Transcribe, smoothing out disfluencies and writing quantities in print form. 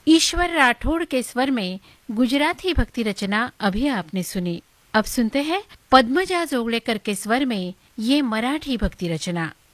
ईश्वर राठौड़ के स्वर में गुजराती भक्ति रचना अभी आपने सुनी। अब सुनते हैं पद्मजा जोगलेकर के स्वर में ये मराठी भक्ति रचना।